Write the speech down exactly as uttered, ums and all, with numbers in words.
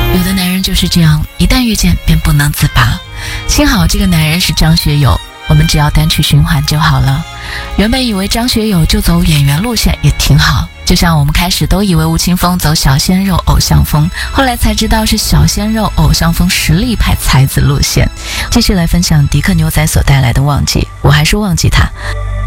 有的男人就是这样，一旦遇见便不能自拔。幸好这个男人是张学友，我们只要单曲循环就好了。原本以为张学友就走演员路线也挺好，就像我们开始都以为吴青峰走小鲜肉偶像风，后来才知道是小鲜肉偶像风实力派才子路线。继续来分享迪克牛仔所带来的忘记，我还是忘记他。